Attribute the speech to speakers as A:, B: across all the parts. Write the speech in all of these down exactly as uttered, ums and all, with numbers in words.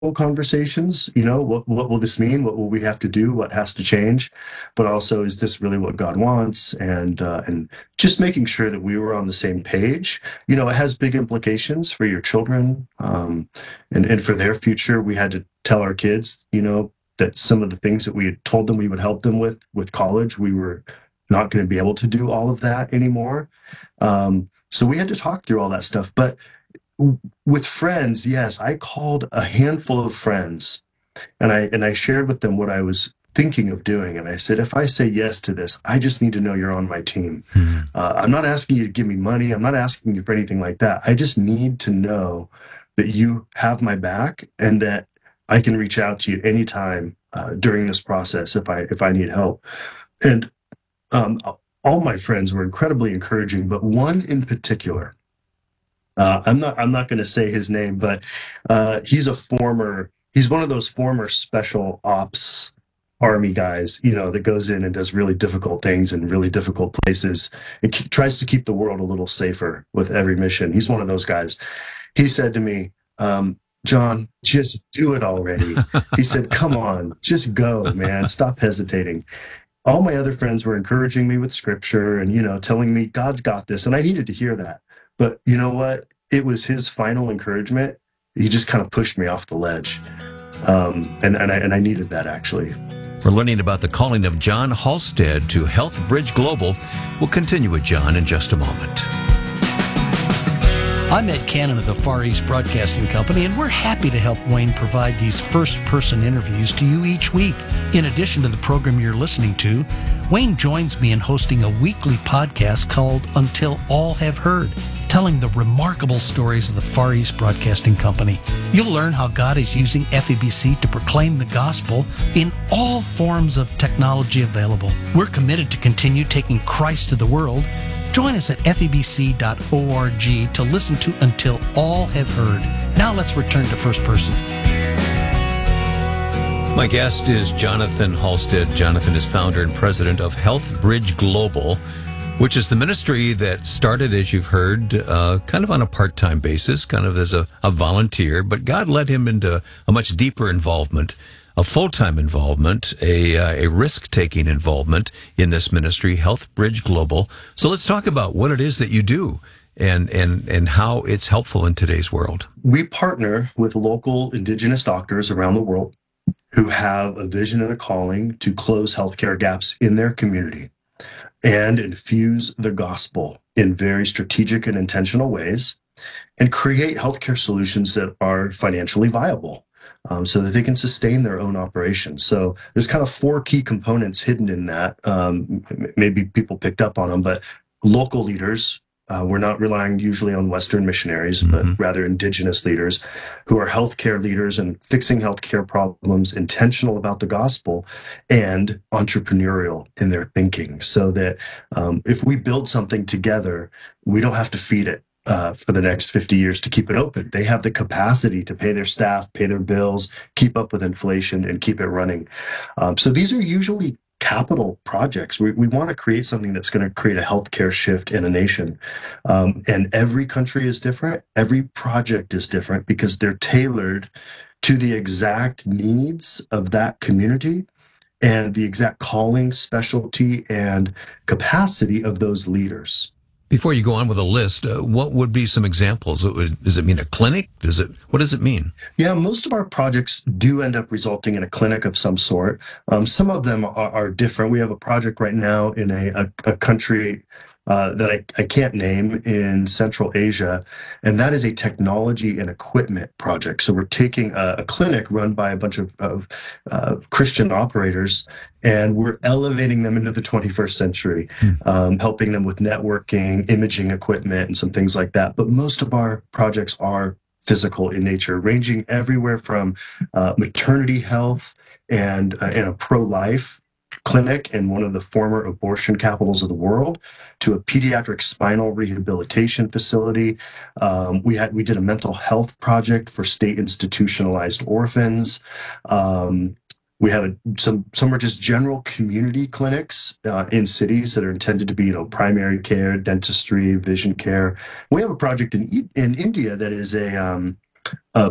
A: conversations. You know, what what will this mean? What will we have to do? What has to change? But also, is this really what God wants? And uh, and just making sure that we were on the same page. You know, it has big implications for your children, um, and and for their future. We had to tell our kids, you know, that some of the things that we had told them we would help them with with college, we were not going to be able to do all of that anymore. Um, so we had to talk through all that stuff. But with friends, yes, I called a handful of friends, and I and I shared with them what I was thinking of doing. And I said, if I say yes to this, I just need to know you're on my team. Mm-hmm. Uh, I'm not asking you to give me money. I'm not asking you for anything like that. I just need to know that you have my back and that I can reach out to you anytime uh, during this process if I if I need help. And um, all my friends were incredibly encouraging, but one in particular. Uh, I'm not. I'm not going to say his name, but uh, he's a former. He's one of those former special ops army guys, you know, that goes in and does really difficult things in really difficult places. It k- tries to keep the world a little safer with every mission. He's one of those guys. He said to me, um, "John, just do it already." He said, "Come on, just go, man. Stop hesitating." All my other friends were encouraging me with scripture and, you know, telling me God's got this, and I needed to hear that. But you know what? It was his final encouragement. He just kind of pushed me off the ledge. Um, and, and, I, and I needed that, actually.
B: We're learning about the calling of John Halstead to Health Bridge Global. We'll continue with John in just a moment.
C: I'm Ed Cannon of the Far East Broadcasting Company, and we're happy to help Wayne provide these first-person interviews to you each week. In addition to the program you're listening to, Wayne joins me in hosting a weekly podcast called Until All Have Heard, telling the remarkable stories of the Far East Broadcasting Company. You'll learn how God is using F E B C to proclaim the gospel in all forms of technology available. We're committed to continue taking Christ to the world. Join us at F E B C dot org to listen to Until All Have Heard. Now let's return to First Person.
B: My guest is Jonathan Halstead. Jonathan is founder and president of Health Bridge Global, which is the ministry that started, as you've heard, uh, kind of on a part-time basis, kind of as a, a volunteer, but God led him into a much deeper involvement, a full-time involvement, a, uh, a risk-taking involvement in this ministry, Health Bridge Global. So let's talk about what it is that you do and, and, and how it's helpful in today's world.
A: We partner with local indigenous doctors around the world who have a vision and a calling to close healthcare gaps in their community and infuse the gospel in very strategic and intentional ways, and create healthcare solutions that are financially viable um, so that they can sustain their own operations. So there's kind of four key components hidden in that. Um, maybe people picked up on them, but local leaders, uh, we're not relying usually on Western missionaries, mm-hmm. but rather indigenous leaders who are healthcare leaders and fixing healthcare problems, intentional about the gospel, and entrepreneurial in their thinking, so that um, if we build something together, we don't have to feed it uh, for the next fifty years to keep it open. They have the capacity to pay their staff, pay their bills, keep up with inflation, and keep it running. Um, so these are usually capital projects. We we want to create something that's going to create a healthcare shift in a nation. Um, and every country is different. Every project is different because they're tailored to the exact needs of that community and the exact calling, specialty, and capacity of those leaders.
B: Before you go on with a list, uh, what would be some examples? Does it mean a clinic? Does it? What does it mean?
A: Yeah, most of our projects do end up resulting in a clinic of some sort. Um, some of them are, are different. We have a project right now in a, a, a country uh, that I, I can't name in Central Asia, and that is a technology and equipment project. So we're taking a, a clinic run by a bunch of, of uh, Christian operators, and we're elevating them into the twenty-first century, hmm. um, helping them with networking, imaging equipment, and some things like that. But most of our projects are physical in nature, ranging everywhere from uh, maternity health and, uh, and a pro-life clinic in one of the former abortion capitals of the world to a pediatric spinal rehabilitation facility. Um, we had we did a mental health project for state institutionalized orphans. Um, we have a, some some are just general community clinics uh, in cities that are intended to be, you know, primary care, dentistry, vision care. We have a project in in India that is a um, a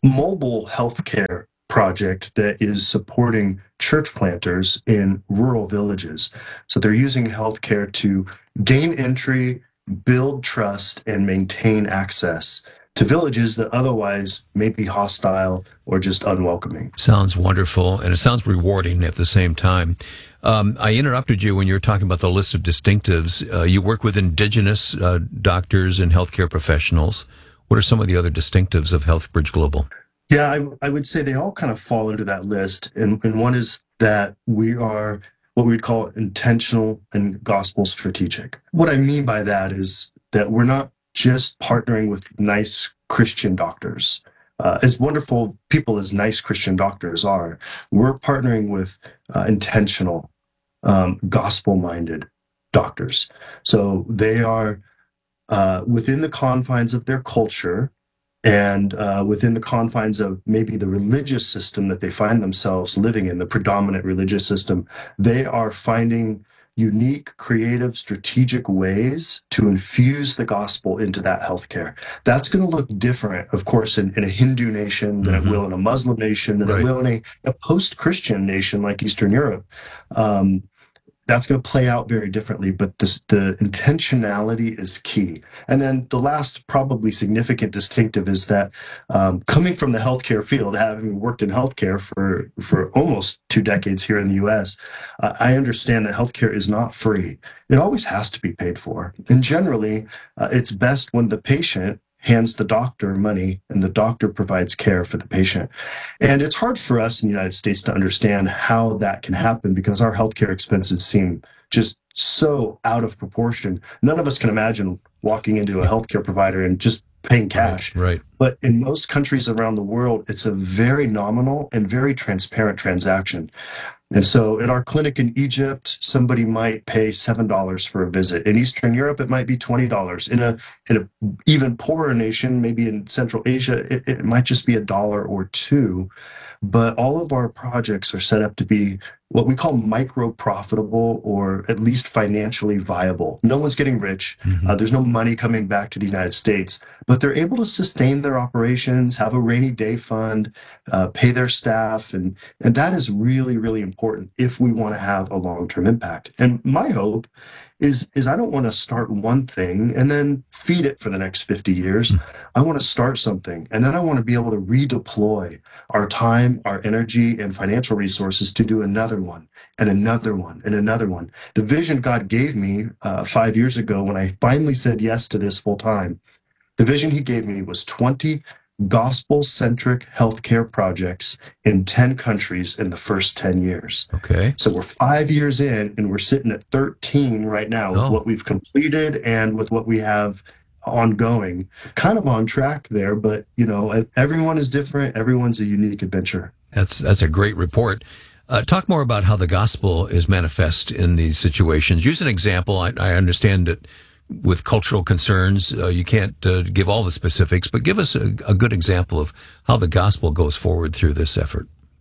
A: mobile healthcare project that is supporting church planters in rural villages. So they're using healthcare to gain entry, build trust, and maintain access to villages that otherwise may be hostile or just unwelcoming.
B: Sounds wonderful, and it sounds rewarding at the same time. Um, I interrupted you when you were talking about the list of distinctives. Uh, you work with indigenous uh, doctors and healthcare professionals. What are some of the other distinctives of HealthBridge Global?
A: Yeah, I, I would say they all kind of fall into that list. And, and one is that we are what we'd call intentional and gospel strategic. What I mean by that is that we're not just partnering with nice Christian doctors. Uh, as wonderful people as nice Christian doctors are, we're partnering with uh, intentional, um, gospel-minded doctors. So they are uh, within the confines of their culture and uh, within the confines of maybe the religious system that they find themselves living in, the predominant religious system. They are finding unique, creative, strategic ways to infuse the gospel into that healthcare. That's going to look different, of course, in, in a Hindu nation than mm-hmm. it will in a Muslim nation, than right. it will in a, a post-Christian nation like Eastern Europe. Um, that's going to play out very differently, but this, the intentionality is key. And then the last probably significant distinctive is that um, coming from the healthcare field, having worked in healthcare for, for almost two decades here in the U S, uh, I understand that healthcare is not free. It always has to be paid for. And generally, uh, it's best when the patient hands the doctor money and the doctor provides care for the patient. And it's hard for us in the United States to understand how that can happen because our healthcare expenses seem just so out of proportion. None of us can imagine walking into a healthcare provider and just paying cash.
B: Right, right.
A: But in most countries around the world, it's a very nominal and very transparent transaction. And so at our clinic in Egypt, somebody might pay seven dollars for a visit. In Eastern Europe, it might be twenty dollars. In a in a even poorer nation, maybe in Central Asia, it, it might just be a dollar or two. But all of our projects are set up to be what we call micro-profitable or at least financially viable. No one's getting rich. Mm-hmm. Uh, there's no money coming back to the United States. But they're able to sustain their operations, have a rainy day fund, uh, pay their staff. And, and that is really, really important if we want to have a long-term impact. And my hope is, is I don't want to start one thing and then feed it for the next fifty years. Mm-hmm. I want to start something, and then I want to be able to redeploy our time, our energy, and financial resources to do another one and another one and another one. The vision God gave me uh, five years ago when I finally said yes to this full time, the vision he gave me was twenty gospel-centric healthcare projects in ten countries in the first ten years.
B: Okay.
A: So we're five years in, and we're sitting at thirteen right now with
B: oh.
A: what we've completed and with what we have ongoing. Kind of on track there, but you know, everyone is different. Everyone's a unique adventure.
B: That's that's a great report. Uh, talk more about how the gospel is manifest in these situations. Use an example. I, I understand that with cultural concerns, uh, you can't uh, give all the specifics, but give us a, a good example of how the gospel goes forward through this effort.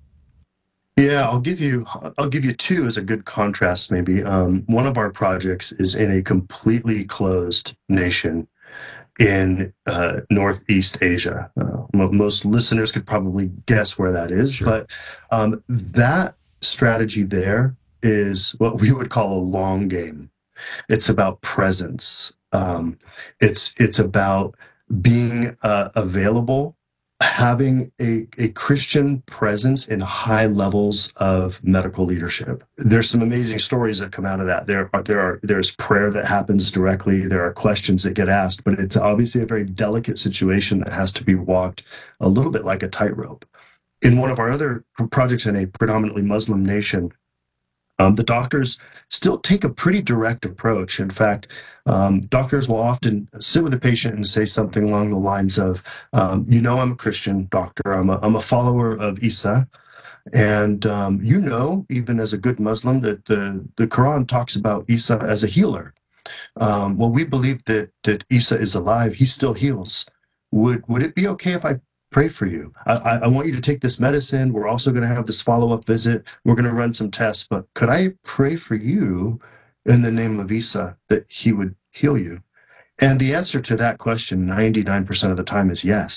A: Yeah, I'll give you I'll give you two as a good contrast. Maybe um, one of our projects is in a completely closed nation in uh, Northeast Asia. Uh, most listeners could probably guess where that is,
B: sure.
A: but um, that strategy there is what we would call a long game. It's about presence. Um, it's it's about being uh, available, having a, a Christian presence in high levels of medical leadership. There's some amazing stories that come out of that. There are there are there's prayer that happens directly. There are questions that get asked, but it's obviously a very delicate situation that has to be walked a little bit like a tightrope. In one of our other projects in a predominantly Muslim nation, Um, the doctors still take a pretty direct approach. In fact, um, doctors will often sit with the patient and say something along the lines of, um, you know, I'm a Christian doctor. I'm a, I'm a follower of Isa. And um, you know, even as a good Muslim, that the, the Quran talks about Isa as a healer. Um, well, we believe that, that Isa is alive. He still heals. Would, would it be okay if I pray for you? I, I want you to take this medicine. We're also going to have this follow-up visit. We're going to run some tests, but could I pray for you in the name of Isa that he would heal you? And the answer to that question ninety-nine percent of the time is yes.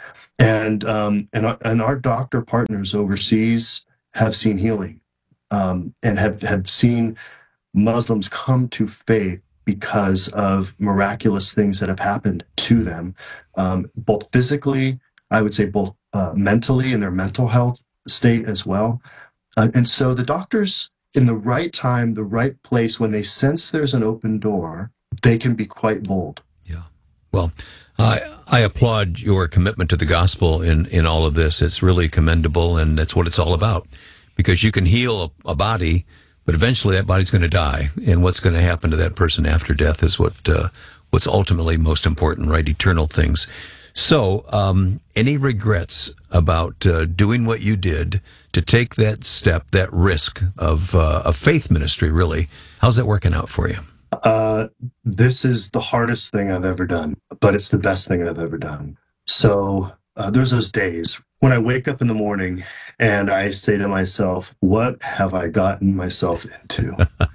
A: And um, and our, and our doctor partners overseas have seen healing, um, and have have seen Muslims come to faith because of miraculous things that have happened to them, um, both physically, I would say, both uh, mentally, in their mental health state as well. Uh, and so the doctors, in the right time, the right place, when they sense there's an open door, they can be quite bold.
B: Yeah. Well, I I applaud your commitment to the gospel in, in all of this. It's really commendable, and that's what it's all about. Because you can heal a, a body, but eventually that body's going to die, and what's going to happen to that person after death is what uh, what's ultimately most important, right? Eternal things. So, um, any regrets about uh, doing what you did to take that step, that risk of uh, of faith ministry? Really, how's that working out for you?
A: Uh, this is the hardest thing I've ever done, but it's the best thing I've ever done. So uh, there's those days when I wake up in the morning and I say to myself, what have I gotten myself into?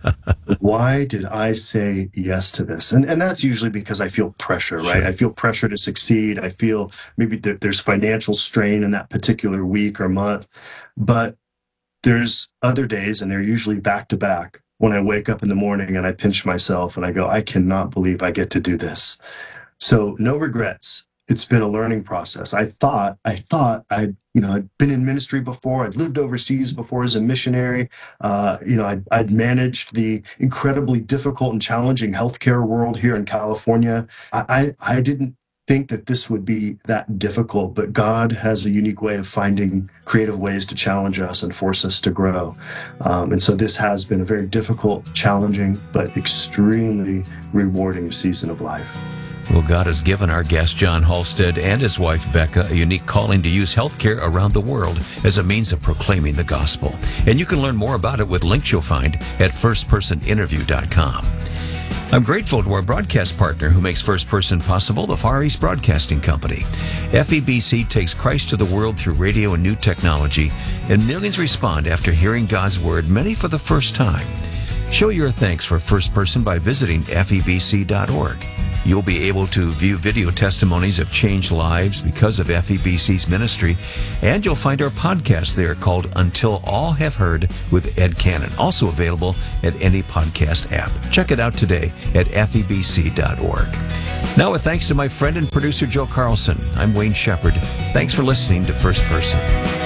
A: Why did I say yes to this? And and that's usually because I feel pressure, right? Sure. I feel pressure to succeed. I feel maybe th- there's financial strain in that particular week or month. But there's other days, and they're usually back to back, when I wake up in the morning and I pinch myself and I go, I cannot believe I get to do this. So no regrets. It's been a learning process. I thought, I thought I'd, you know, I'd been in ministry before. I'd lived overseas before as a missionary. Uh, you know, I'd, I'd managed the incredibly difficult and challenging healthcare world here in California. I, I, I didn't think that this would be that difficult, but God has a unique way of finding creative ways to challenge us and force us to grow. Um, and so this has been a very difficult, challenging, but extremely rewarding season of life.
B: Well, God has given our guest, John Halstead, and his wife, Becca, a unique calling to use healthcare around the world as a means of proclaiming the gospel. And you can learn more about it with links you'll find at first person interview dot com. I'm grateful to our broadcast partner who makes First Person possible, the Far East Broadcasting Company. F E B C takes Christ to the world through radio and new technology, and millions respond after hearing God's Word, many for the first time. Show your thanks for First Person by visiting F E B C dot org. You'll be able to view video testimonies of changed lives because of F E B C's ministry, and you'll find our podcast there called Until All Have Heard with Ed Cannon, also available at any podcast app. Check it out today at F E B C dot org. Now, with thanks to my friend and producer Joe Carlson, I'm Wayne Shepherd. Thanks for listening to First Person.